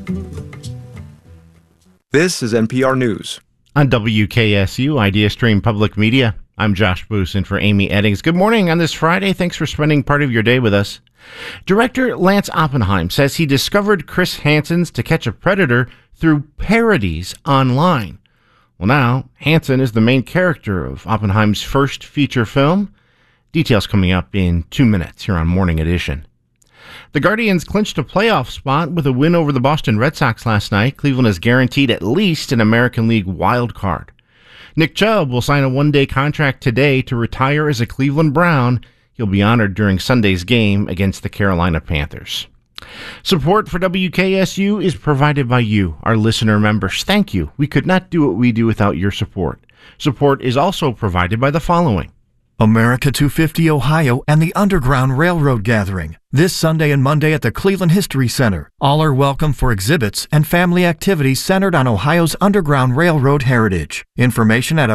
This is NPR News. On WKSU, Idea Stream Public Media, I'm Josh Boos in for Amy Eddings. Good morning on this Friday. Thanks for spending part of your day with us. Director Lance Oppenheim says he discovered Chris Hansen's To Catch a Predator through parodies online. Well, now, Hansen is the main character of Oppenheim's first feature film. Details coming up in 2 minutes here on Morning Edition. The Guardians clinched a playoff spot with a win over the Boston Red Sox last night. Cleveland is guaranteed at least an American League wild card. Nick Chubb will sign a one-day contract today to retire as a Cleveland Brown. He'll be honored during Sunday's game against the Carolina Panthers. Support for WKSU is provided by you, our listener members. Thank you. We could not do what we do without your support. Support is also provided by the following: America 250 Ohio and the Underground Railroad Gathering, this Sunday and Monday at the Cleveland History Center. All are welcome for exhibits and family activities centered on Ohio's Underground Railroad heritage. Information at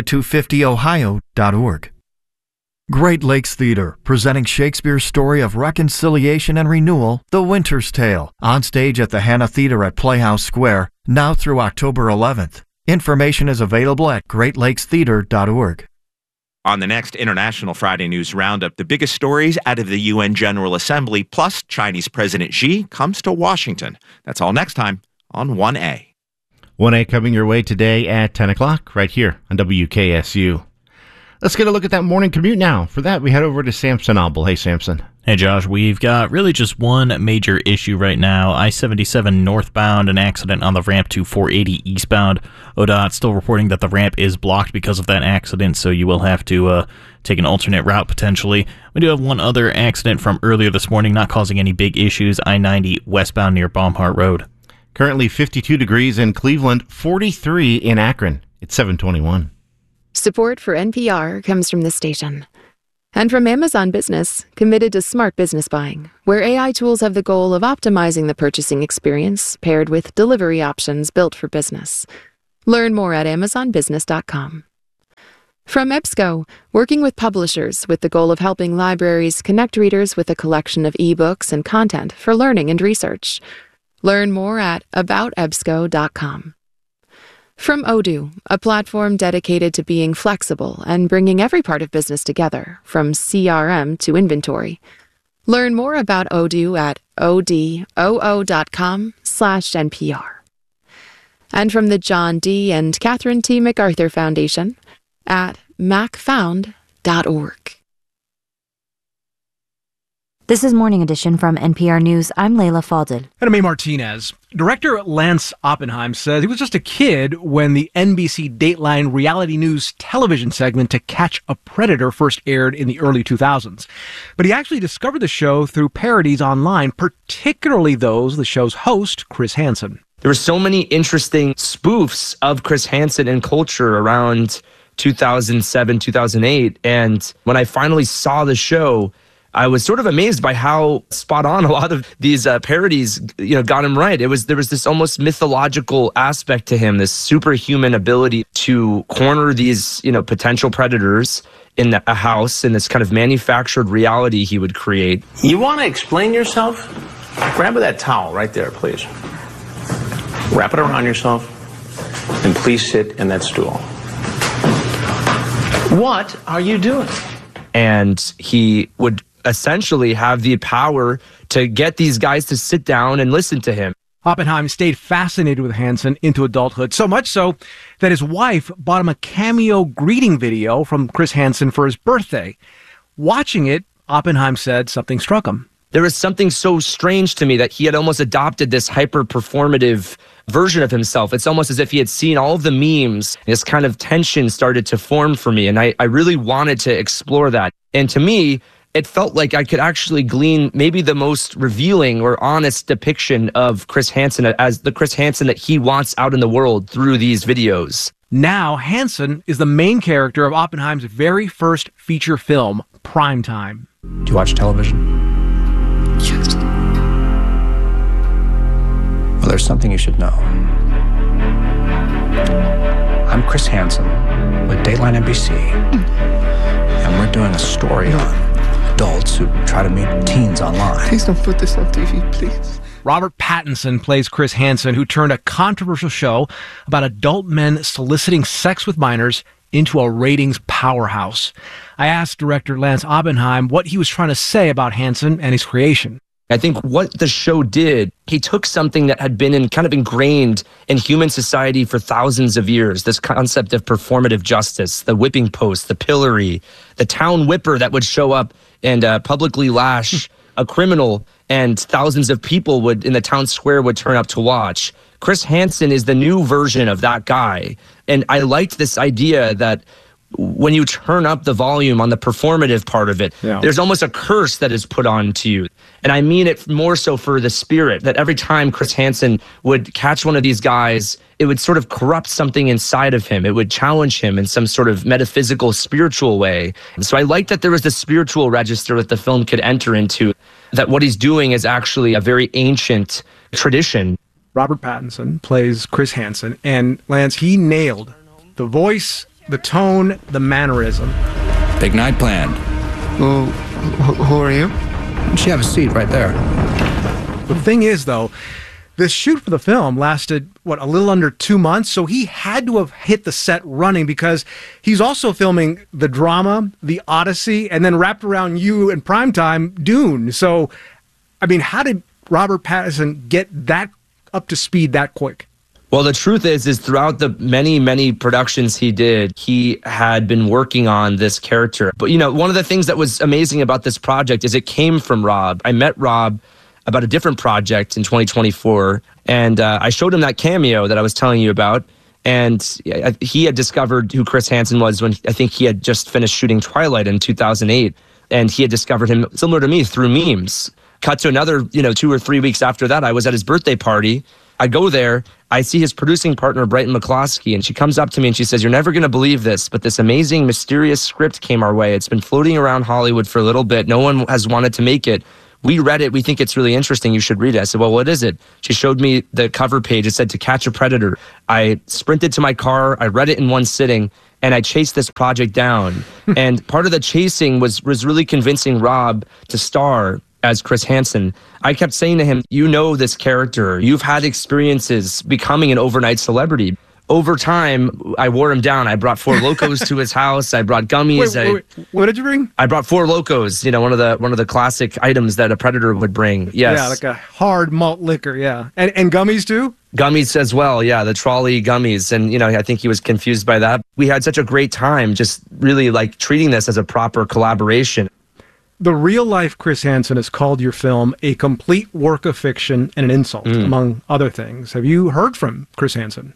america250ohio.org. Great Lakes Theater, presenting Shakespeare's story of reconciliation and renewal, The Winter's Tale, on stage at the Hannah Theater at Playhouse Square, now through October 11th. Information is available at greatlakestheater.org. On the next International Friday News Roundup, the biggest stories out of the UN General Assembly, plus Chinese President Xi comes to Washington. That's all next time on 1A. 1A coming your way today at 10 o'clock right here on WKSU. Let's get a look at that morning commute now. For that, we head over to Samson Obel. Hey, Samson. Hey, Josh. We've got really just one major issue right now. I-77 northbound, an accident on the ramp to 480 eastbound. ODOT still reporting that the ramp is blocked because of that accident, so you will have to take an alternate route potentially. We do have one other accident from earlier this morning, not causing any big issues. I-90 westbound near Baumhart Road. Currently 52 degrees in Cleveland, 43 in Akron. It's 7:21. Support for NPR comes from this station. And from Amazon Business, committed to smart business buying, where AI tools have the goal of optimizing the purchasing experience paired with delivery options built for business. Learn more at amazonbusiness.com. From EBSCO, working with publishers with the goal of helping libraries connect readers with a collection of ebooks and content for learning and research. Learn more at aboutebsco.com. From Odoo, a platform dedicated to being flexible and bringing every part of business together, from CRM to inventory. Learn more about Odoo at odoo.com/NPR. And from the John D. and Catherine T. MacArthur Foundation at macfound.org. This is Morning Edition from NPR News. I'm Layla Fadel. And I'm A. Martinez. Director Lance Oppenheim says he was just a kid when the NBC Dateline reality news television segment To Catch a Predator first aired in the early 2000s. But he actually discovered the show through parodies online, particularly those of the show's host, Chris Hansen. There were so many interesting spoofs of Chris Hansen and culture around 2007, 2008. And when I finally saw the show, I was sort of amazed by how spot on a lot of these parodies, got him right. There was this almost mythological aspect to him, this superhuman ability to corner these, potential predators in a house in this kind of manufactured reality he would create. You want to explain yourself? Grab that towel right there, please. Wrap it around yourself and please sit in that stool. What are you doing? And he would essentially have the power to get these guys to sit down and listen to him. Oppenheim stayed fascinated with Hansen into adulthood, so much so that his wife bought him a cameo greeting video from Chris Hansen for his birthday. Watching it, Oppenheim said something struck him. There was something so strange to me that he had almost adopted this hyper-performative version of himself. It's almost as if he had seen all of the memes. This kind of tension started to form for me, and I really wanted to explore that. And to me, it felt like I could actually glean maybe the most revealing or honest depiction of Chris Hansen as the Chris Hansen that he wants out in the world through these videos. Now, Hansen is the main character of Oppenheim's very first feature film, Primetime. Do you watch television? Yes. Well, there's something you should know. I'm Chris Hansen with Dateline NBC, and we're doing a story on adults who try to meet teens online. Please don't put this on TV, please. Robert Pattinson plays Chris Hansen, who turned a controversial show about adult men soliciting sex with minors into a ratings powerhouse. I asked director Lance Oppenheim what he was trying to say about Hansen and his creation. I think what the show did, he took something that had been kind of ingrained in human society for thousands of years, this concept of performative justice, the whipping post, the pillory, the town whipper that would show up and publicly lash a criminal, and thousands of people in the town square would turn up to watch. Chris Hansen is the new version of that guy. And I liked this idea that when you turn up the volume on the performative part of it, there's almost a curse that is put on to you. And I mean it more so for the spirit, that every time Chris Hansen would catch one of these guys, it would sort of corrupt something inside of him. It would challenge him in some sort of metaphysical, spiritual way. And so I liked that there was this spiritual register that the film could enter into, that what he's doing is actually a very ancient tradition. Robert Pattinson plays Chris Hansen, and Lance, he nailed the voice, the tone, the mannerism. Big night planned. Well, who are you? You have a seat right there. The thing is, though, the shoot for the film lasted, a little under 2 months, so he had to have hit the set running because he's also filming the drama, the Odyssey, and then wrapped around you in primetime, Dune. So, I mean, how did Robert Pattinson get that up to speed that quick? Well, the truth is throughout the many, many productions he did, he had been working on this character. But, one of the things that was amazing about this project is it came from Rob. I met Rob about a different project in 2024, and I showed him that cameo that I was telling you about, and he had discovered who Chris Hansen was when I think he had just finished shooting Twilight in 2008, and he had discovered him, similar to me, through memes. Cut to another, 2 or 3 weeks after that, I was at his birthday party. I go there, I see his producing partner, Brighton McCloskey, and she comes up to me and she says, "You're never going to believe this, but this amazing, mysterious script came our way. It's been floating around Hollywood for a little bit. No one has wanted to make it. We read it. We think it's really interesting. You should read it." I said, "Well, what is it?" She showed me the cover page. It said "To Catch a Predator." I sprinted to my car. I read it in one sitting, and I chased this project down. And part of the chasing was really convincing Rob to star as Chris Hansen. I kept saying to him, "You know this character. You've had experiences becoming an overnight celebrity." Over time, I wore him down. I brought Four Locos to his house. I brought gummies. Wait. What did you bring? I brought Four Locos, one of the classic items that a predator would bring. Yes. Yeah, like a hard malt liquor, yeah. And gummies too? Gummies as well, yeah, the trolley gummies. And, I think he was confused by that. We had such a great time just really treating this as a proper collaboration. The real-life Chris Hansen has called your film a complete work of fiction and an insult, among other things. Have you heard from Chris Hansen?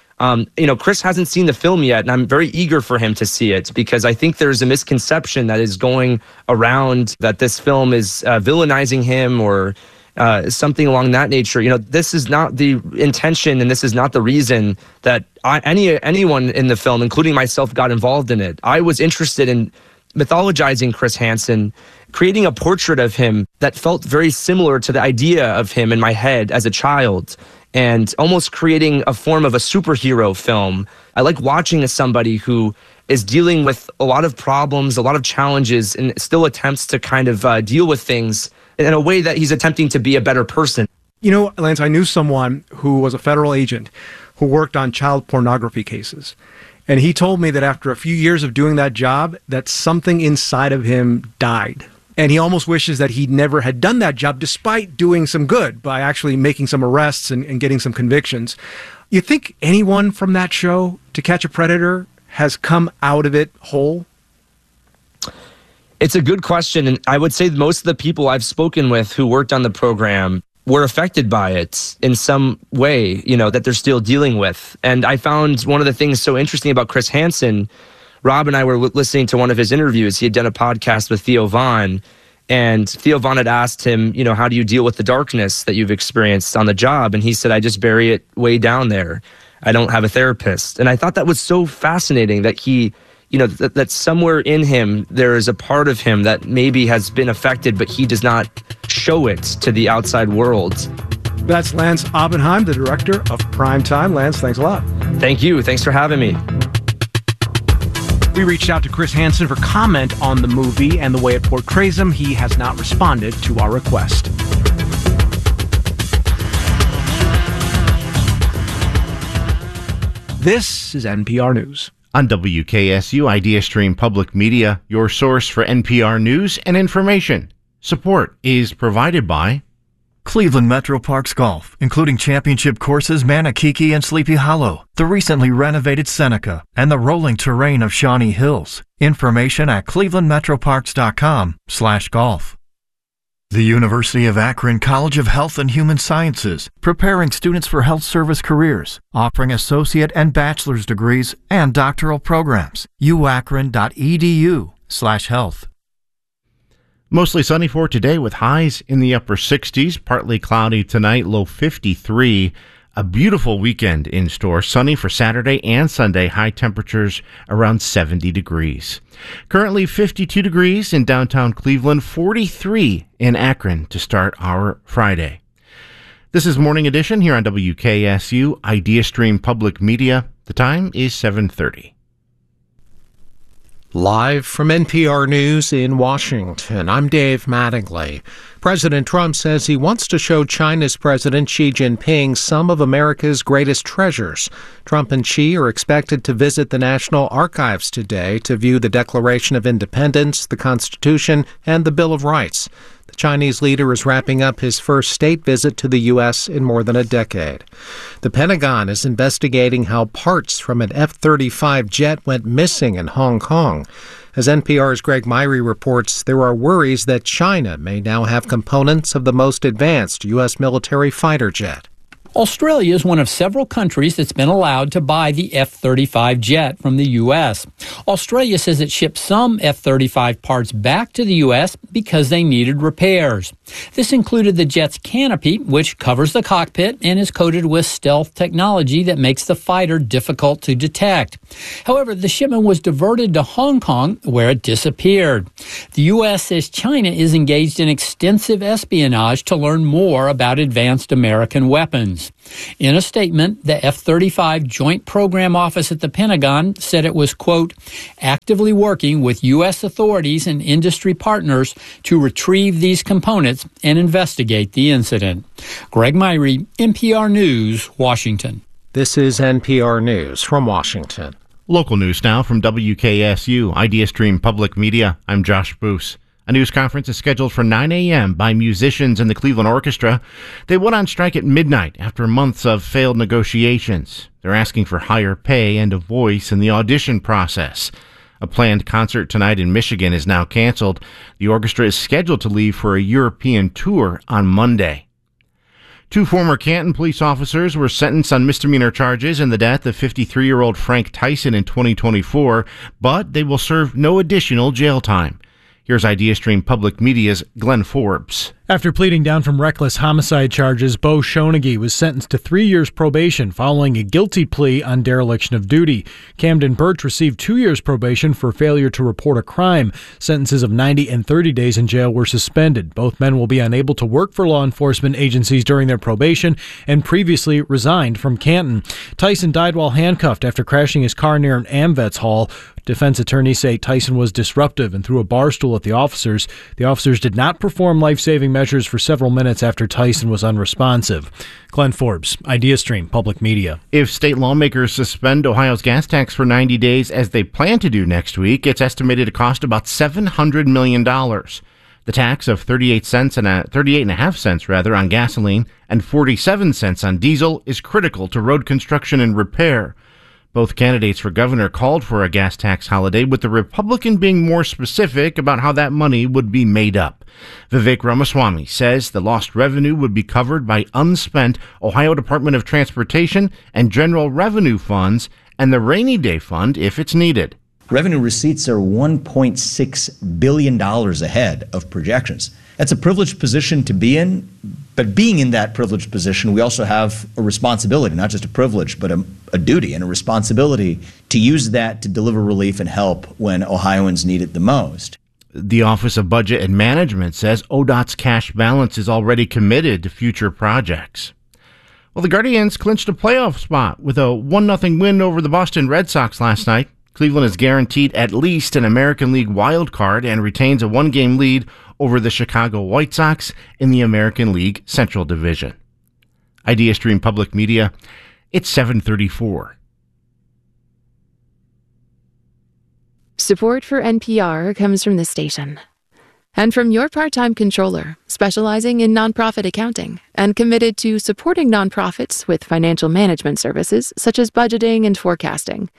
Chris hasn't seen the film yet, and I'm very eager for him to see it because I think there's a misconception that is going around that this film is villainizing him or something along that nature. This is not the intention, and this is not the reason that anyone in the film, including myself, got involved in it. I was interested in mythologizing Chris Hansen, creating a portrait of him that felt very similar to the idea of him in my head as a child, and almost creating a form of a superhero film. I like watching somebody who is dealing with a lot of problems, a lot of challenges, and still attempts to kind of deal with things in a way that he's attempting to be a better person. Lance, I knew someone who was a federal agent who worked on child pornography cases. And he told me that after a few years of doing that job, that something inside of him died. And he almost wishes that he never had done that job, despite doing some good by actually making some arrests and getting some convictions. You think anyone from that show, To Catch a Predator, has come out of it whole? It's a good question. And I would say most of the people I've spoken with who worked on the program were affected by it in some way, that they're still dealing with. And I found one of the things so interesting about Chris Hansen. Rob and I were listening to one of his interviews. He had done a podcast with Theo Von, and Theo Von had asked him, how do you deal with the darkness that you've experienced on the job? And he said, "I just bury it way down there. I don't have a therapist." And I thought that was so fascinating that he, that somewhere in him, there is a part of him that maybe has been affected, but he does not show it to the outside world. That's Lance Oppenheim, the director of Primetime. Lance, thanks a lot. Thank you. Thanks for having me. We reached out to Chris Hansen for comment on the movie and the way it portrays him. He has not responded to our request. This is NPR News. On WKSU Idea Stream Public Media, your source for NPR news and information. Support is provided by Cleveland Metro Parks Golf, including championship courses Manakiki and Sleepy Hollow, the recently renovated Seneca, and the rolling terrain of Shawnee Hills. Information at clevelandmetroparks.com/golf. The University of Akron College of Health and Human Sciences, preparing students for health service careers, offering associate and bachelor's degrees and doctoral programs. uakron.edu/health. Mostly sunny for today with highs in the upper 60s, partly cloudy tonight, low 53. A beautiful weekend in store, sunny for Saturday and Sunday, high temperatures around 70 degrees. Currently 52 degrees in downtown Cleveland, 43 in Akron to start our Friday. This is Morning Edition here on WKSU, Idea Stream Public Media. The time is 7:30. Live from NPR News in Washington, I'm Dave Mattingly. President Trump says he wants to show China's President Xi Jinping some of America's greatest treasures. Trump and Xi are expected to visit the National Archives today to view the Declaration of Independence, the Constitution, and the Bill of Rights. The Chinese leader is wrapping up his first state visit to the U.S. in more than a decade. The Pentagon is investigating how parts from an F-35 jet went missing in Hong Kong. As NPR's Greg Myrie reports, there are worries that China may now have components of the most advanced U.S. military fighter jet. Australia is one of several countries that's been allowed to buy the F-35 jet from the U.S. Australia says it shipped some F-35 parts back to the U.S. because they needed repairs. This included the jet's canopy, which covers the cockpit and is coated with stealth technology that makes the fighter difficult to detect. However, the shipment was diverted to Hong Kong, where it disappeared. The U.S. says China is engaged in extensive espionage to learn more about advanced American weapons. In a statement, the F-35 Joint Program Office at the Pentagon said it was, quote, actively working with U.S. authorities and industry partners to retrieve these components and investigate the incident. Greg Myrie, NPR News, Washington. This is NPR News from Washington. Local news now from WKSU, Idea Stream Public Media. I'm Josh Boos. A news conference is scheduled for 9 a.m. by musicians in the Cleveland Orchestra. They went on strike at midnight after months of failed negotiations. They're asking for higher pay and a voice in the audition process. A planned concert tonight in Michigan is now canceled. The orchestra is scheduled to leave for a European tour on Monday. 2 former Canton police officers were sentenced on misdemeanor charges in the death of 53-year-old Frank Tyson in 2024, but they will serve no additional jail time. Here's Idea Stream Public Media's Glenn Forbes. After pleading down from reckless homicide charges, Bo Schoenige was sentenced to 3 years probation following a guilty plea on dereliction of duty. Camden Birch received 2 years probation for failure to report a crime. Sentences of 90 and 30 days in jail were suspended. Both men will be unable to work for law enforcement agencies during their probation and previously resigned from Canton. Tyson died while handcuffed after crashing his car near an AMVETS hall. Defense attorneys say Tyson was disruptive and threw a bar stool at the officers. The officers did not perform life-saving measures for several minutes after Tyson was unresponsive. Glenn Forbes, Idea Stream Public Media. If state lawmakers suspend Ohio's gas tax for 90 days, as they plan to do next week, it's estimated to cost about $700 million. The tax of 38.5 cents on gasoline and 47 cents on diesel is critical to road construction and repair. Both candidates for governor called for a gas tax holiday, with the Republican being more specific about how that money would be made up. Vivek Ramaswamy says the lost revenue would be covered by unspent Ohio Department of Transportation and General Revenue funds and the Rainy Day Fund if it's needed. Revenue receipts are $1.6 billion ahead of projections. That's a privileged position to be in, but being in that privileged position, we also have a responsibility, not just a privilege, but a duty and a responsibility to use that to deliver relief and help when Ohioans need it the most. The Office of Budget and Management says ODOT's cash balance is already committed to future projects. Well, the Guardians clinched a playoff spot with a 1-0 win over the Boston Red Sox last night. Cleveland is guaranteed at least an American League wild card and retains a 1-game lead over the Chicago White Sox in the American League Central Division. Idea Stream Public Media, it's 7:34. Support for NPR comes from this station. And from your part-time controller, specializing in nonprofit accounting and committed to supporting nonprofits with financial management services such as budgeting and forecasting.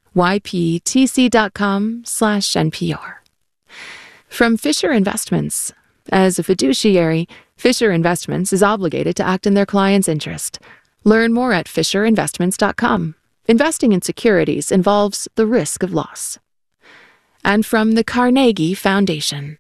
yptc.com/NPR. From Fisher Investments. As a fiduciary, Fisher Investments is obligated to act in their client's interest. Learn more at fisherinvestments.com. Investing in securities involves the risk of loss. And from the Carnegie Foundation.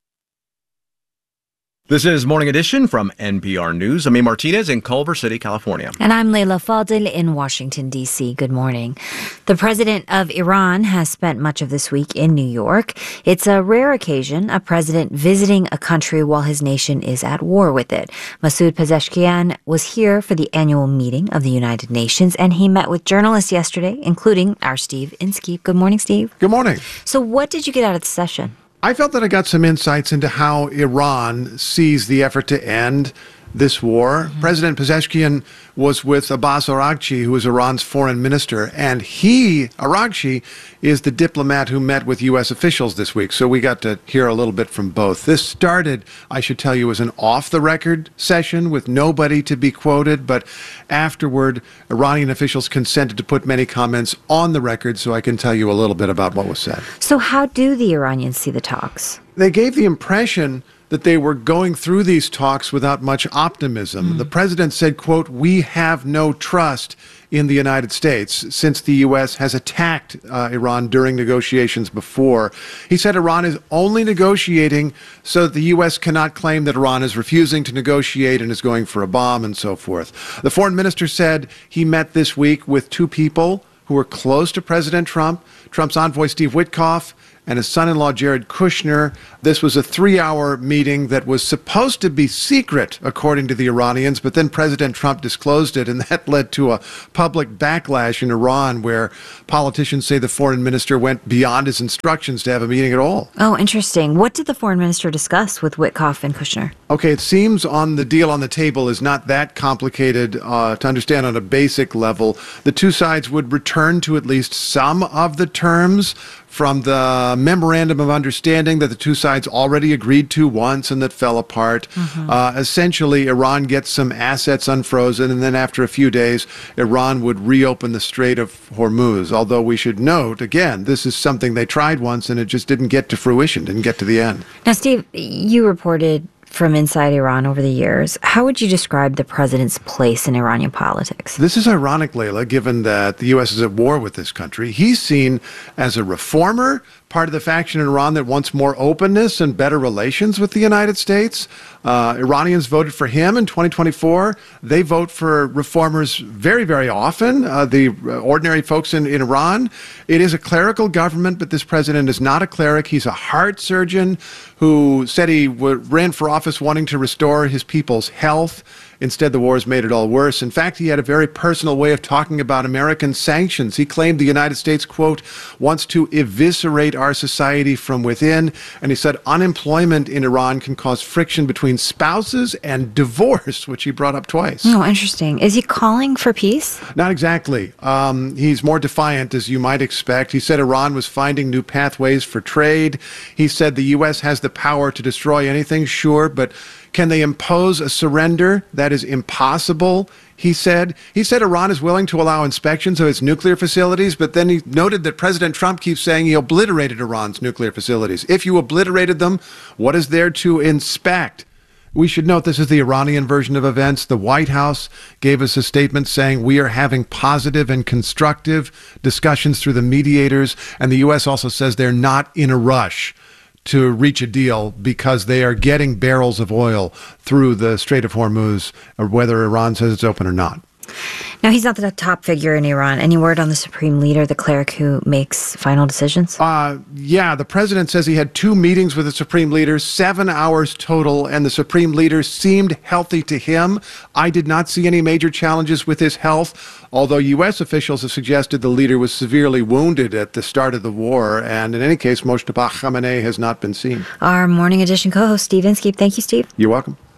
This is Morning Edition from NPR News. I'm A. Martinez in Culver City, California. And I'm Layla Fadil in Washington, D.C. Good morning. The president of Iran has spent much of this week in New York. It's a rare occasion, a president visiting a country while his nation is at war with it. Masoud Pezeshkian was here for the annual meeting of the United Nations, and he met with journalists yesterday, including our Steve Inskeep. Good morning, Steve. Good morning. So what did you get out of the session? I felt that I got some insights into how Iran sees the effort to end this war. Mm-hmm. President Pezeshkian was with Abbas Araghchi, who is Iran's foreign minister, and Araghchi, is the diplomat who met with U.S. officials this week. So we got to hear a little bit from both. This started, I should tell you, as an off-the-record session with nobody to be quoted, but afterward, Iranian officials consented to put many comments on the record, so I can tell you a little bit about what was said. So how do the Iranians see the talks? They gave the impression that they were going through these talks without much optimism. The president said, quote, "We have no trust in the United States," since the U.S. has attacked Iran during negotiations before. He said Iran is only negotiating so that the U.S. cannot claim that Iran is refusing to negotiate and is going for a bomb and so forth. The foreign minister said he met this week with two people who were close to President Trump, Trump's envoy Steve Witkoff and his son-in-law Jared Kushner. This was a 3-hour meeting that was supposed to be secret, according to the Iranians, but then President Trump disclosed it, and that led to a public backlash in Iran where politicians say the foreign minister went beyond his instructions to have a meeting at all. Oh, interesting. What did the foreign minister discuss with Witkoff and Kushner? Okay, it seems on the deal on the table is not that complicated to understand on a basic level. The two sides would return to at least some of the terms from the memorandum of understanding that the two sides already agreed to once and that fell apart. Essentially, Iran gets some assets unfrozen, and then after a few days, Iran would reopen the Strait of Hormuz. Although we should note, again, this is something they tried once and it just didn't get to fruition, didn't get to the end. Now, Steve, you reported from inside Iran over the years. How would you describe the president's place in Iranian politics? This is ironic, Layla, given that the U.S. is at war with this country. He's seen as a reformer, part of the faction in Iran that wants more openness and better relations with the United States. Iranians voted for him in 2024. They vote for reformers very, very often, the ordinary folks in Iran. It is a clerical government, but this president is not a cleric. He's a heart surgeon who said he ran for office wanting to restore his people's health. Instead, the wars made it all worse. In fact, he had a very personal way of talking about American sanctions. He claimed the United States, quote, wants to eviscerate our society from within. And he said unemployment in Iran can cause friction between spouses and divorce, which he brought up twice. Oh, interesting. Is he calling for peace? Not exactly. He's more defiant, as you might expect. He said Iran was finding new pathways for trade. He said the U.S. has the power to destroy anything, sure, but can they impose a surrender? That is impossible, he said. He said Iran is willing to allow inspections of its nuclear facilities, but then he noted that President Trump keeps saying he obliterated Iran's nuclear facilities. If you obliterated them, what is there to inspect? We should note this is the Iranian version of events. The White House gave us a statement saying we are having positive and constructive discussions through the mediators, and the U.S. also says they're not in a rush to reach a deal because they are getting barrels of oil through the Strait of Hormuz, or whether Iran says it's open or not. Now, he's not the top figure in Iran. Any word on the supreme leader, the cleric who makes final decisions? Yeah, the president says he had 2 meetings with the supreme leader, 7 hours total, and the supreme leader seemed healthy to him. I did not see any major challenges with his health, although U.S. officials have suggested the leader was severely wounded at the start of the war, and in any case, Moshtaba Khamenei has not been seen. Our Morning Edition co-host, Steve Inskeep. Thank you, Steve. You're welcome.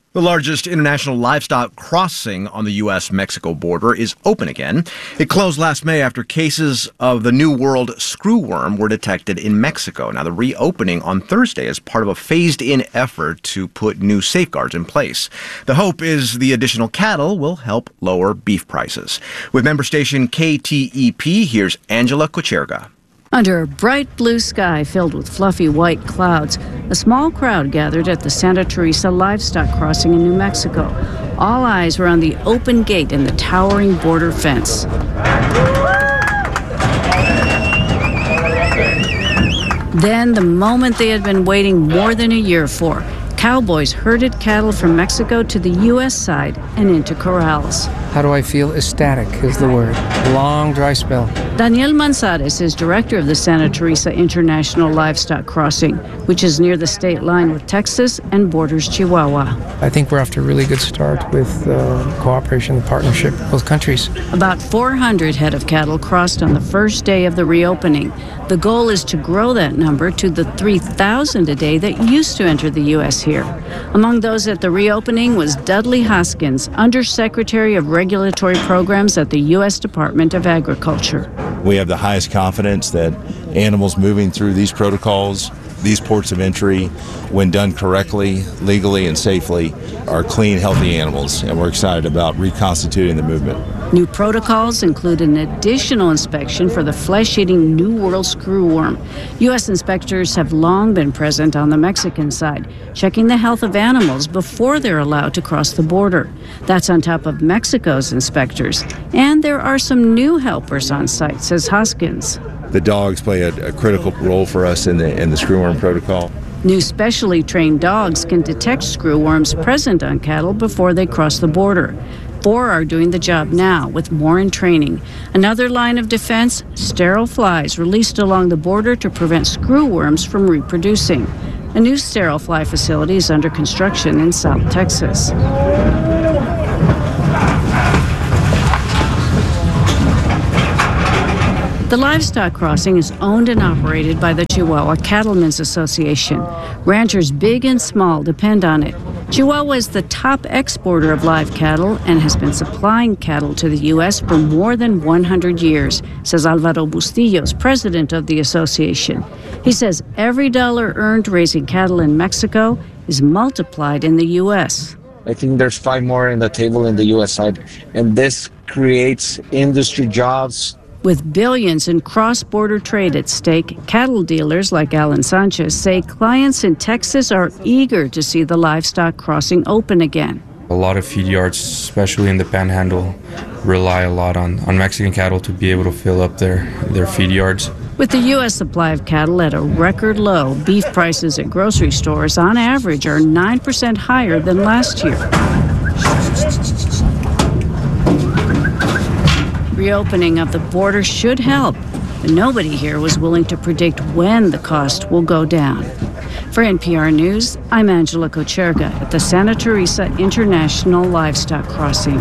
The largest international livestock crossing on the U.S.-Mexico border is open again. It closed last May after cases of the New World screwworm were detected in Mexico. Now, the reopening on Thursday is part of a phased-in effort to put new safeguards in place. The hope is the additional cattle will help lower beef prices. With member station KTEP, here's Angela Kucherga. Under a bright blue sky filled with fluffy white clouds, a small crowd gathered at the Santa Teresa livestock crossing in New Mexico. All eyes were on the open gate and the towering border fence. Then, the moment they had been waiting more than a year for, cowboys herded cattle from Mexico to the U.S. side and into corrals. How do I feel? Ecstatic is the word. Long, dry spell. Daniel Manzares is director of the Santa Teresa International Livestock Crossing, which is near the state line with Texas and borders Chihuahua. I think we're off to a really good start with cooperation and partnership with both countries. About 400 head of cattle crossed on the first day of the reopening. The goal is to grow that number to the 3,000 a day that used to enter the U.S. here. Among those at the reopening was Dudley Hoskins, Undersecretary of Regulatory Programs at the U.S. Department of Agriculture. We have the highest confidence that animals moving through these protocols, these ports of entry, when done correctly, legally, and safely, are clean, healthy animals, and we're excited about reconstituting the movement. New protocols include an additional inspection for the flesh-eating New World screwworm. U.S. inspectors have long been present on the Mexican side, checking the health of animals before they're allowed to cross the border. That's on top of Mexico's inspectors. And there are some new helpers on site, says Hoskins. The dogs play a critical role for us in the screwworm protocol. New specially trained dogs can detect screwworms present on cattle before they cross the border. 4 are doing the job now, with more in training. Another line of defense, sterile flies released along the border to prevent screwworms from reproducing. A new sterile fly facility is under construction in South Texas. The livestock crossing is owned and operated by the Chihuahua Cattlemen's Association. Ranchers big and small depend on it. Chihuahua is the top exporter of live cattle and has been supplying cattle to the U.S. for more than 100 years, says Alvaro Bustillos, president of the association. He says every dollar earned raising cattle in Mexico is multiplied in the U.S. I think there's 5 more in the table in the U.S. side, and this creates industry jobs. With billions in cross-border trade at stake, cattle dealers like Alan Sanchez say clients in Texas are eager to see the livestock crossing open again. A lot of feed yards, especially in the Panhandle, rely a lot on Mexican cattle to be able to fill up their feed yards. With the U.S. supply of cattle at a record low, beef prices at grocery stores on average are 9% higher than last year. Reopening of the border should help, but nobody here was willing to predict when the cost will go down. For NPR News, I'm Angela Kucherga at the Santa Teresa International Livestock Crossing.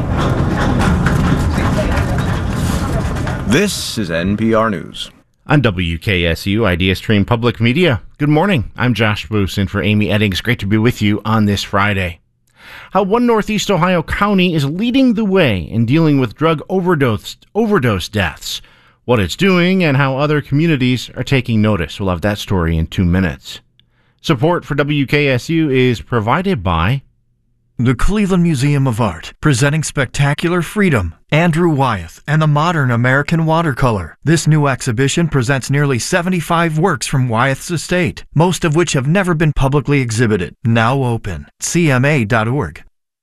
This is NPR News. On WKSU Idea Stream Public Media. Good morning. I'm Josh Boos in for Amy Eddings. Great to be with you on this Friday. How one Northeast Ohio county is leading the way in dealing with drug overdose deaths, what it's doing, and how other communities are taking notice. We'll have that story in 2 minutes. Support for WKSU is provided by the Cleveland Museum of Art, presenting Spectacular Freedom, Andrew Wyeth, and the Modern American Watercolor. This new exhibition presents nearly 75 works from Wyeth's estate, most of which have never been publicly exhibited. Now open. CMA.org.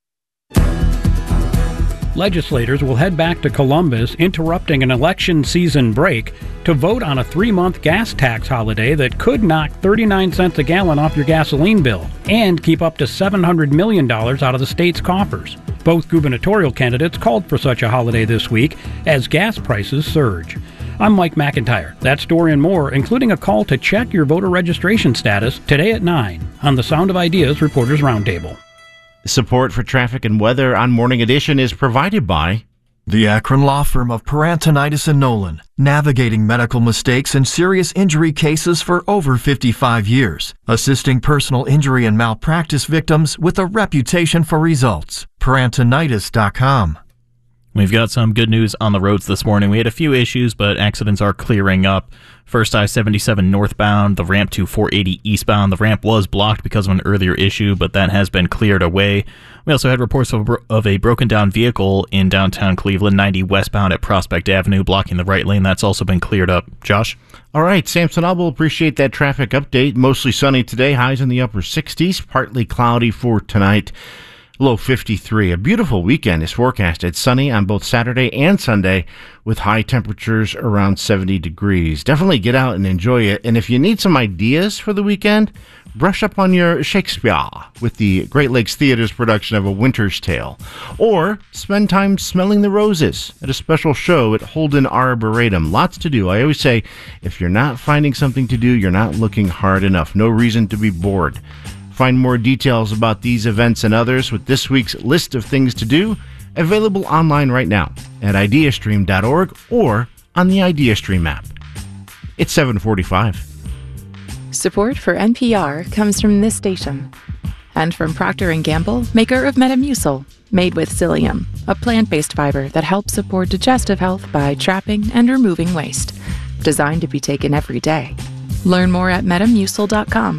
Legislators will head back to Columbus, interrupting an election season break, to vote on a 3-month gas tax holiday that could knock 39 cents a gallon off your gasoline bill and keep up to $700 million out of the state's coffers. Both gubernatorial candidates called for such a holiday this week as gas prices surge. I'm Mike McIntyre. That story and more, including a call to check your voter registration status, today at 9 on the Sound of Ideas Reporters Roundtable. Support for traffic and weather on Morning Edition is provided by The Akron law firm of Parantonitis and Nolan, navigating medical mistakes and serious injury cases for over 55 years, assisting personal injury and malpractice victims with a reputation for results. Parantonitis.com. We've got some good news on the roads this morning. We had a few issues, but accidents are clearing up. First, I-77 northbound, the ramp to 480 eastbound. The ramp was blocked because of an earlier issue, but that has been cleared away. We also had reports of a broken down vehicle in downtown Cleveland, 90 westbound at Prospect Avenue, blocking the right lane. That's also been cleared up. Josh? All right, Samson, I will appreciate that traffic update. Mostly sunny today, highs in the upper 60s, partly cloudy for tonight. Low 53. A beautiful weekend is forecasted. Sunny on both Saturday and Sunday with high temperatures around 70 degrees. Definitely get out and enjoy it. And if you need some ideas for the weekend, brush up on your Shakespeare with the Great Lakes Theater's production of A Winter's Tale. Or spend time smelling the roses at a special show at Holden Arboretum. Lots to do. I always say, if you're not finding something to do, you're not looking hard enough. No reason to be bored. Find more details about these events and others with this week's list of things to do available online right now at ideastream.org or on the IdeaStream app. It's 7:45. Support for NPR comes from this station and from Procter & Gamble, maker of Metamucil, made with psyllium, a plant-based fiber that helps support digestive health by trapping and removing waste. Designed to be taken every day. Learn more at metamucil.com.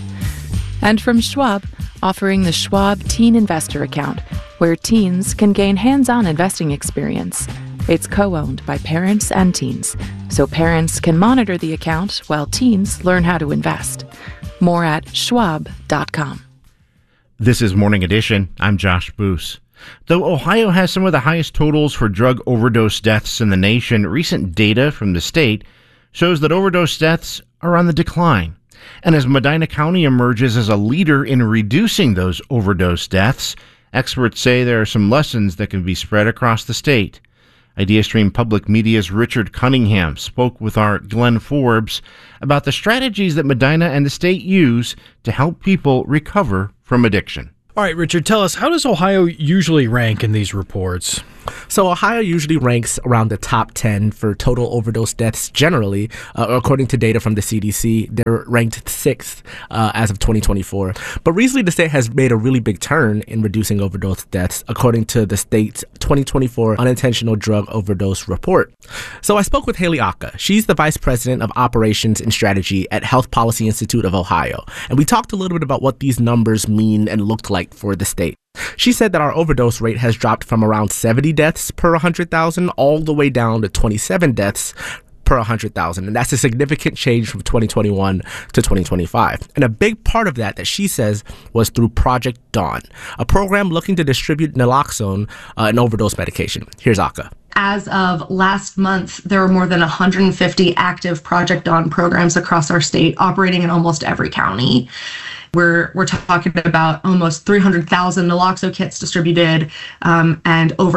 And from Schwab, offering the Schwab Teen Investor Account, where teens can gain hands-on investing experience. It's co-owned by parents and teens, so parents can monitor the account while teens learn how to invest. More at schwab.com. This is Morning Edition. I'm Josh Boos. Though Ohio has some of the highest totals for drug overdose deaths in the nation, recent data from the state shows that overdose deaths are on the decline. And as Medina County emerges as a leader in reducing those overdose deaths, experts say there are some lessons that can be spread across the state. IdeaStream Public Media's Richard Cunningham spoke with our Glenn Forbes about the strategies that Medina and the state use to help people recover from addiction. All right, Richard, tell us, how does Ohio usually rank in these reports? So Ohio usually ranks around the top 10 for total overdose deaths generally. According to data from the CDC, they're ranked 6th as of 2024. But recently, the state has made a really big turn in reducing overdose deaths, according to the state's 2024 unintentional drug overdose report. So I spoke with Haley Aka. She's the vice president of operations and strategy at Health Policy Institute of Ohio. And we talked a little bit about what these numbers mean and looked like for the state. She said that our overdose rate has dropped from around 70 deaths per 100,000 all the way down to 27 deaths per 100,000. And that's a significant change from 2021 to 2025. And a big part of that she says was through Project Dawn, a program looking to distribute naloxone, an overdose medication. Here's Aka. As of last month, there were more than 150 active Project Dawn programs across our state, operating in almost every county. We're talking about almost 300,000 naloxone kits distributed and over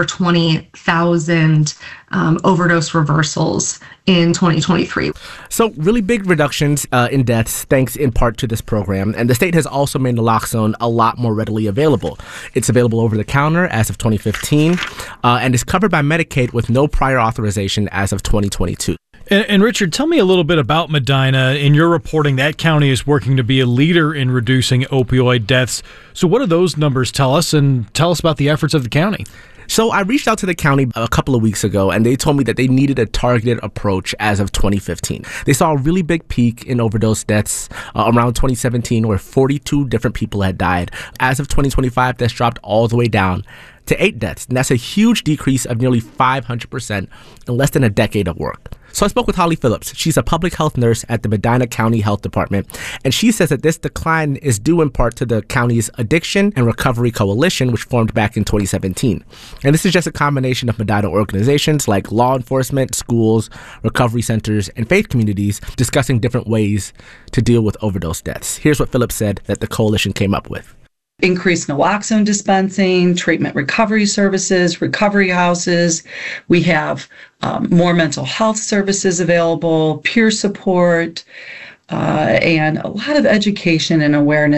20,000 overdose reversals in 2023. So really big reductions in deaths thanks in part to this program. And the state has also made naloxone a lot more readily available. It's available over the counter as of 2015 and is covered by Medicaid with no prior authorization as of 2022. And Richard, tell me a little bit about Medina. In your reporting, that county is working to be a leader in reducing opioid deaths. So what do those numbers tell us? And tell us about the efforts of the county. So I reached out to the county a couple of weeks ago, and they told me that they needed a targeted approach as of 2015. They saw a really big peak in overdose deaths around 2017, where 42 different people had died. As of 2025, that's dropped all the way down to 8 deaths. And that's a huge decrease of nearly 500% in less than a decade of work. So I spoke with Holly Phillips. She's a public health nurse at the Medina County Health Department, and she says that this decline is due in part to the county's Addiction and Recovery Coalition, which formed back in 2017. And this is just a combination of Medina organizations like law enforcement, schools, recovery centers, and faith communities discussing different ways to deal with overdose deaths. Here's what Phillips said that the coalition came up with. Increased naloxone dispensing, treatment recovery services, recovery houses. We have more mental health services available, peer support, and a lot of education and awareness.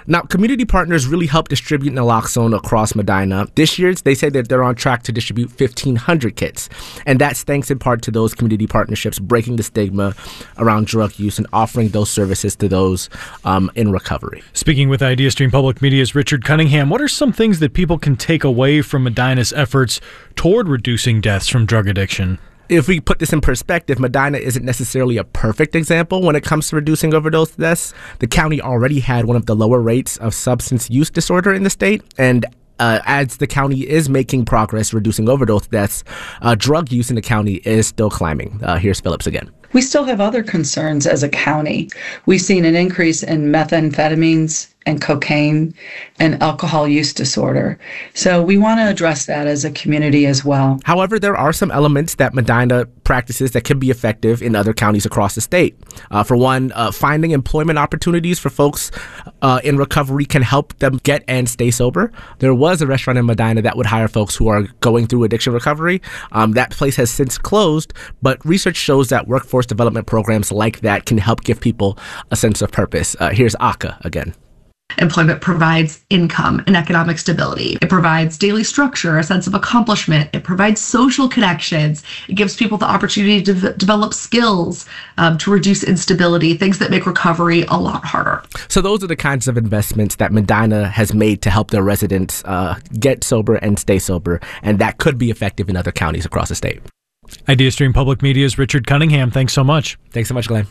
Now, community partners really help distribute naloxone across Medina. This year, they say that they're on track to distribute 1,500 kits. And that's thanks in part to those community partnerships breaking the stigma around drug use and offering those services to those in recovery. Speaking with IdeaStream Public Media's Richard Cunningham, what are some things that people can take away from Medina's efforts toward reducing deaths from drug addiction? If we put this in perspective, Medina isn't necessarily a perfect example when it comes to reducing overdose deaths. The county already had one of the lower rates of substance use disorder in the state, and as the county is making progress reducing overdose deaths, drug use in the county is still climbing. Here's Phillips again. We still have other concerns as a county. We've seen an increase in methamphetamines and cocaine and alcohol use disorder. So we want to address that as a community as well. However, there are some elements that Medina practices that can be effective in other counties across the state. For one, finding employment opportunities for folks in recovery can help them get and stay sober. There was a restaurant in Medina that would hire folks who are going through addiction recovery. That place has since closed, but research shows that workforce development programs like that can help give people a sense of purpose. Here's Aka again. Employment provides income and economic stability. It provides daily structure, a sense of accomplishment. It provides social connections. It gives people the opportunity to develop skills, to reduce instability, things that make recovery a lot harder. So those are the kinds of investments that Medina has made to help their residents get sober and stay sober, and that could be effective in other counties across the state. IdeaStream Public Media's Richard Cunningham. Thanks so much. Thanks so much, Glenn.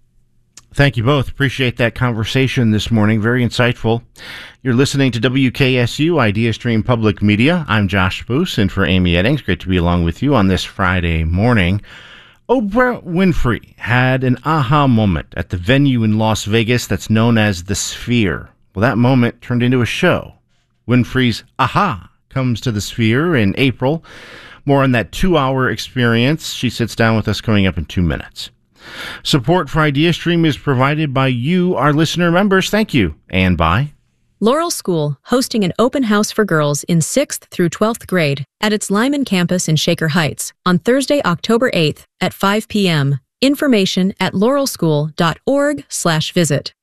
Thank you both. Appreciate that conversation this morning. Very insightful. You're listening to WKSU IdeaStream Public Media. I'm Josh Boos, and for Amy Eddings, great to be along with you on this Friday morning. Oprah Winfrey had an aha moment at the venue in Las Vegas that's known as the Sphere. Well, that moment turned into a show. Winfrey's aha comes to the Sphere in April. More on that 2-hour experience. She sits down with us coming up in 2 minutes. Support for IdeaStream is provided by you, our listener members. Thank you. And by Laurel School, hosting an open house for girls in 6th through 12th grade at its Lyman campus in Shaker Heights on Thursday, October 8th at 5 p.m. Information at laurelschool.org/visit.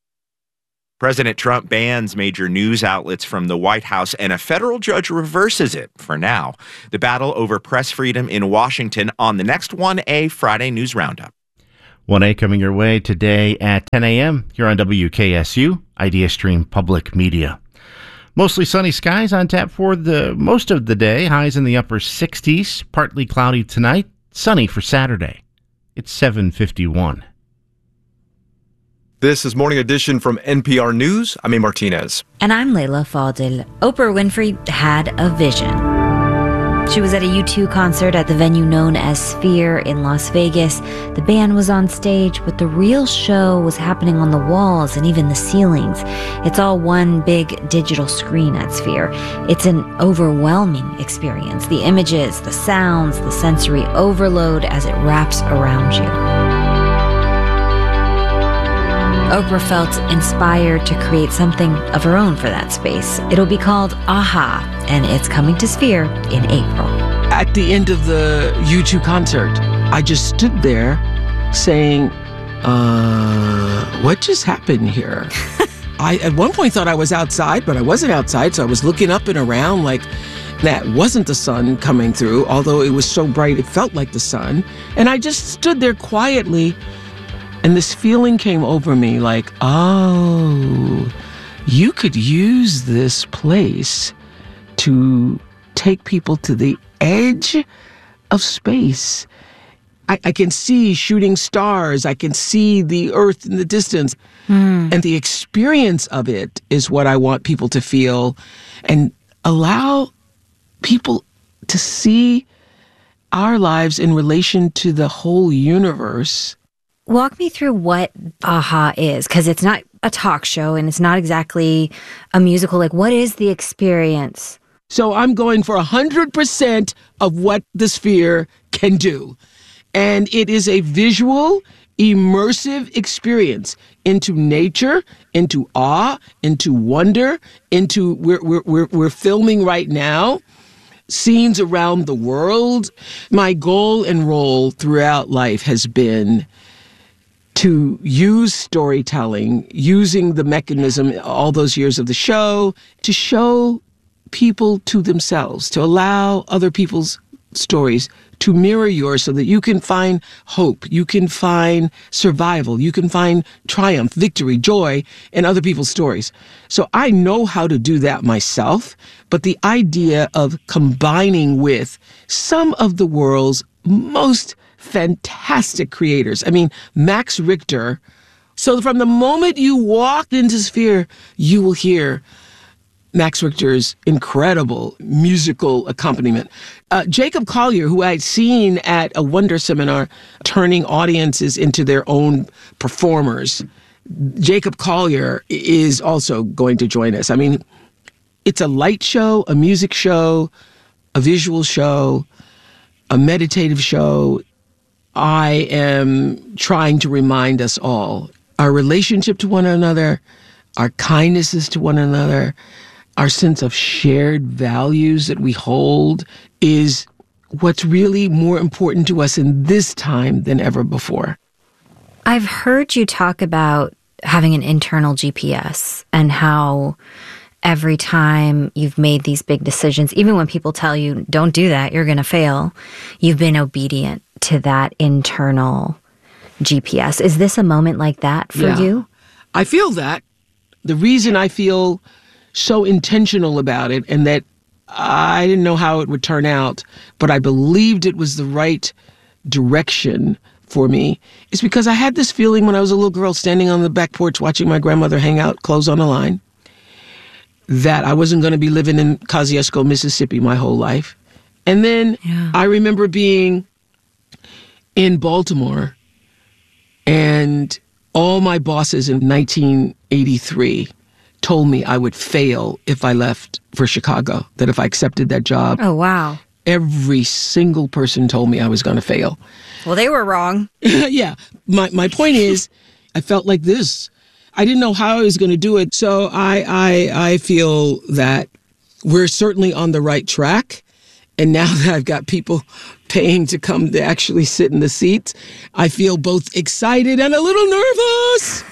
President Trump bans major news outlets from the White House, and a federal judge reverses it for now. The battle over press freedom in Washington on the next 1A Friday News Roundup. 1A coming your way today at 10 a.m. here on WKSU, IdeaStream Public Media. Mostly sunny skies on tap for the most of the day. Highs in the upper 60s. Partly cloudy tonight. Sunny for Saturday. It's 7:51. This is Morning Edition from NPR News. I'm A. Martinez. And I'm Layla Fadil. Oprah Winfrey had a vision. She was at a U2 concert at the venue known as Sphere in Las Vegas. The band was on stage, but the real show was happening on the walls and even the ceilings. It's all one big digital screen at Sphere. It's an overwhelming experience. The images, the sounds, the sensory overload as it wraps around you. Oprah felt inspired to create something of her own for that space. It'll be called AHA, and it's coming to Sphere in April. At the end of the U2 concert, I just stood there saying, what just happened here? I at one point thought I was outside, but I wasn't outside, so I was looking up and around like that wasn't the sun coming through, although it was so bright it felt like the sun. And I just stood there quietly. And this feeling came over me like, oh, you could use this place to take people to the edge of space. I can see shooting stars. I can see the Earth in the distance. And the experience of it is what I want people to feel and allow people to see our lives in relation to the whole universe. Walk me through what AHA is, because it's not a talk show and it's not exactly a musical. Like, what is the experience? So I'm going for 100% of what the Sphere can do. And it is a visual, immersive experience into nature, into awe, into wonder, into we're filming right now scenes around the world. My goal and role throughout life has been to use storytelling, using the mechanism, all those years of the show, to show people to themselves, to allow other people's stories to mirror yours so that you can find hope, you can find survival, you can find triumph, victory, joy in other people's stories. So I know how to do that myself, but the idea of combining with some of the world's most fantastic creators. I mean, Max Richter. So from the moment you walk into Sphere, you will hear Max Richter's incredible musical accompaniment. Jacob Collier, who I'd seen at a Wonder Seminar, turning audiences into their own performers. Jacob Collier is also going to join us. I mean, it's a light show, a music show, a visual show, a meditative show. I am trying to remind us all, our relationship to one another, our kindnesses to one another, our sense of shared values that we hold is what's really more important to us in this time than ever before. I've heard you talk about having an internal GPS and how every time you've made these big decisions, even when people tell you, don't do that, you're going to fail, you've been obedient to that internal GPS. Is this a moment like that for you? I feel that. The reason I feel so intentional about it, and that I didn't know how it would turn out, but I believed it was the right direction for me, is because I had this feeling when I was a little girl standing on the back porch watching my grandmother hang out clothes on the line, that I wasn't going to be living in Kosciuszko, Mississippi my whole life. And then I remember being in Baltimore, and all my bosses in 1983 told me I would fail if I left for Chicago, that if I accepted that job. Oh, wow. Every single person told me I was going to fail. Well, they were wrong. Yeah. My point is, I felt like this. I didn't know how I was going to do it. So I feel that we're certainly on the right track. And now that I've got people paying to come to actually sit in the seats, I feel both excited and a little nervous.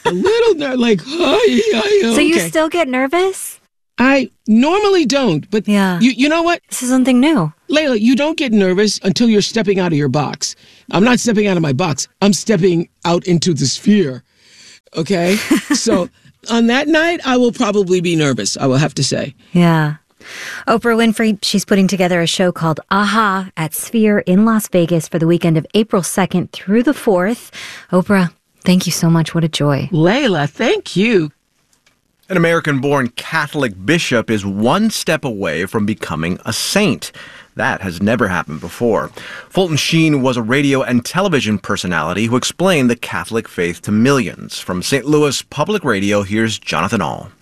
So you still get nervous? I normally don't, but you know what? This is something new. Layla, you don't get nervous until you're stepping out of your box. I'm not stepping out of my box. I'm stepping out into the sphere. Okay? So on that night, I will probably be nervous, I will have to say. Yeah. Oprah Winfrey, she's putting together a show called Aha at Sphere in Las Vegas for the weekend of April 2nd through the 4th. Oprah, thank you so much. What a joy. Layla, thank you. An American-born Catholic bishop is one step away from becoming a saint. That has never happened before. Fulton Sheen was a radio and television personality who explained the Catholic faith to millions. From St. Louis Public Radio, here's Jonathan Ahl.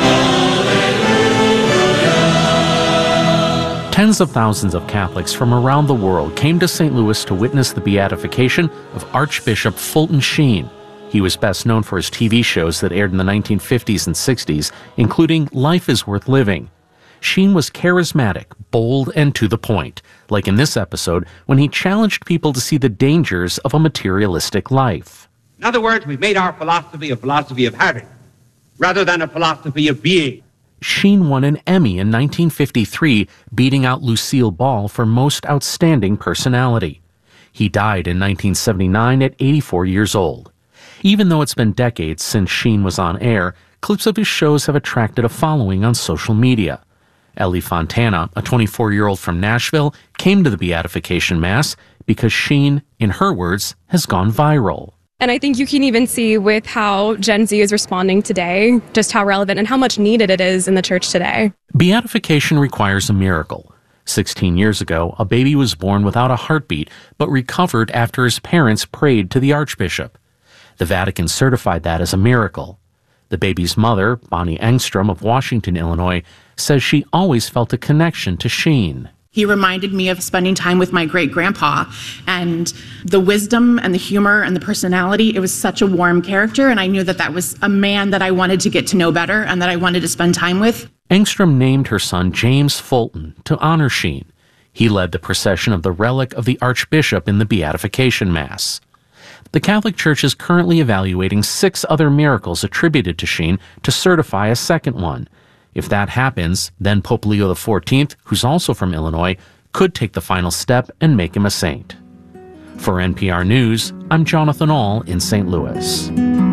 Tens of thousands of Catholics from around the world came to St. Louis to witness the beatification of Archbishop Fulton Sheen. He was best known for his TV shows that aired in the 1950s and 60s, including Life is Worth Living. Sheen was charismatic, bold, and to the point, like in this episode when he challenged people to see the dangers of a materialistic life. In other words, we've made our philosophy a philosophy of having, rather than a philosophy of being. Sheen won an Emmy in 1953, beating out Lucille Ball for Most Outstanding Personality. He died in 1979 at 84 years old. Even though it's been decades since Sheen was on air, clips of his shows have attracted a following on social media. Ellie Fontana, a 24-year-old from Nashville, came to the Beatification Mass because Sheen, in her words, has gone viral. And I think you can even see with how Gen Z is responding today, just how relevant and how much needed it is in the church today. Beatification requires a miracle. 16 years ago, a baby was born without a heartbeat, but recovered after his parents prayed to the Archbishop. The Vatican certified that as a miracle. The baby's mother, Bonnie Engstrom of Washington, Illinois, says she always felt a connection to Sheen. He reminded me of spending time with my great-grandpa, and the wisdom and the humor and the personality, it was such a warm character, and I knew that that was a man that I wanted to get to know better and that I wanted to spend time with. Engstrom named her son James Fulton to honor Sheen. He led the procession of the relic of the Archbishop in the Beatification Mass. The Catholic Church is currently evaluating 6 other miracles attributed to Sheen to certify a second one. If that happens, then Pope Leo XIV, who's also from Illinois, could take the final step and make him a saint. For NPR News, I'm Jonathan Ahl in St. Louis.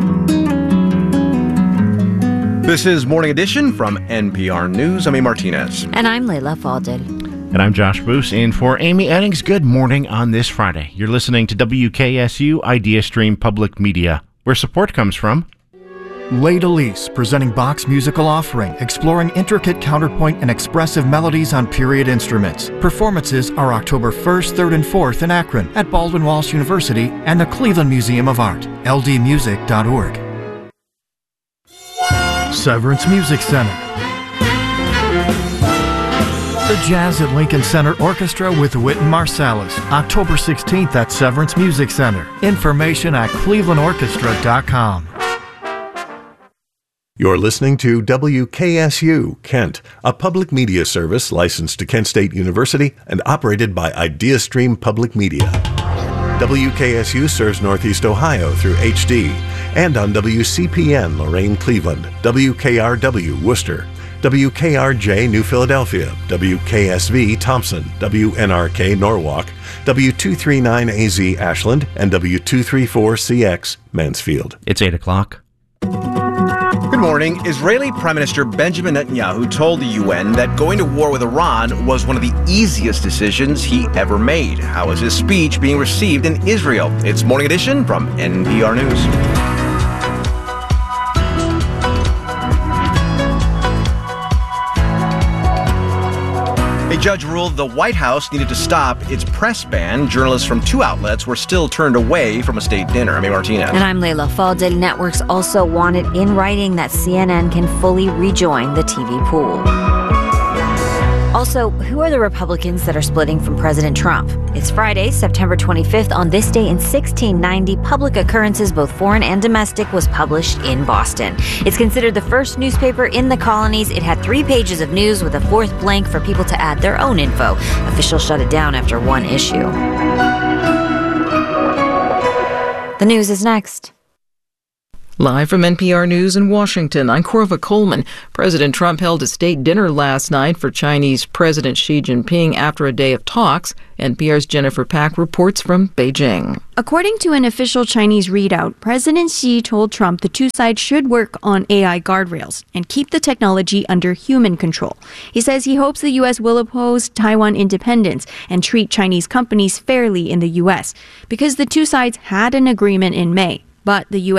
This is Morning Edition from NPR News. I'm Amy Martinez. And I'm Layla Faldel. And I'm Josh Boos in for Amy Eddings. Good morning on this Friday. You're listening to WKSU Idea Stream Public Media, where support comes from Les Delis, presenting Bach's musical offering, exploring intricate counterpoint and expressive melodies on period instruments. Performances are October 1st, 3rd, and 4th in Akron at Baldwin Walsh University and the Cleveland Museum of Art. ldmusic.org. Severance Music Center. The Jazz at Lincoln Center Orchestra with Wynton Marsalis, October 16th at Severance Music Center. Information at clevelandorchestra.com. You're listening to WKSU Kent, a public media service licensed to Kent State University and operated by IdeaStream Public Media. WKSU serves Northeast Ohio through HD and on WCPN Lorain Cleveland, WKRW Worcester, WKRJ New Philadelphia, WKSV Thompson, WNRK Norwalk, W239AZ Ashland, and W234CX Mansfield. It's 8 o'clock. Good morning. Israeli Prime Minister Benjamin Netanyahu told the UN that going to war with Iran was one of the easiest decisions he ever made. How is his speech being received in Israel? It's Morning Edition from NPR News. A judge ruled the White House needed to stop its press ban. Journalists from 2 outlets were still turned away from a state dinner. I'm Amy Martinez. And I'm Layla Faldel. Networks also wanted in writing that CNN can fully rejoin the TV pool. Also, who are the Republicans that are splitting from President Trump? It's Friday, September 25th. On this day in 1690, Public Occurrences, both foreign and domestic, was published in Boston. It's considered the first newspaper in the colonies. It had 3 pages of news with a 4th blank for people to add their own info. Officials shut it down after 1 issue. The news is next. Live from NPR News in Washington, I'm Corva Coleman. President Trump held a state dinner last night for Chinese President Xi Jinping after a day of talks. NPR's Jennifer Pack reports from Beijing. According to an official Chinese readout, President Xi told Trump the two sides should work on AI guardrails and keep the technology under human control. He says he hopes the U.S. will oppose Taiwan independence and treat Chinese companies fairly in the U.S. because the two sides had an agreement in May, but the U.S.